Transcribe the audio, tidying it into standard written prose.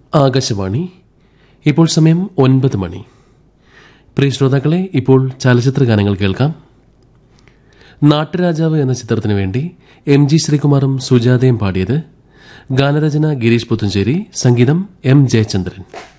ആകാശവാണി. ഇപ്പോൾ സമയം 9 മണി. പ്രിയ ശ്രോതാക്കളെ, ഇപ്പോൾ ചലച്ചിത്ര ഗാനങ്ങൾ കേൾക്കാം. നാട്ടുരാജാവ് എന്ന ചിത്രത്തിനു വേണ്ടി MG ശ്രീകുമാറും സുജാതയും പാടിയത്. ഗാനരചന ഗിരീഷ് പുത്തഞ്ചേരി, സംഗീതം M ജയചന്ദ്രൻ.